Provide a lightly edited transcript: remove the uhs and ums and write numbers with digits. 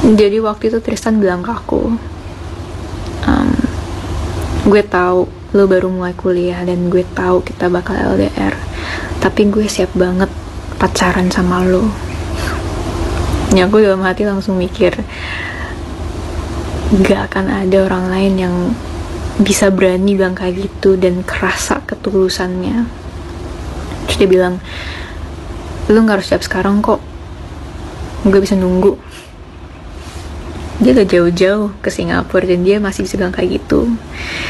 Jadi waktu itu Tristan bilang ke aku, gue tahu lo baru mulai kuliah dan gue tahu kita bakal LDR, tapi gue siap banget pacaran sama lo. Ya aku dalam hati langsung mikir, gak akan ada orang lain yang bisa berani bilang kayak gitu dan kerasa ketulusannya. Terus dia bilang, lo gak harus siap sekarang kok, gue bisa nunggu. Dia gak jauh-jauh ke Singapura dan dia masih bisa bilang kayak gitu.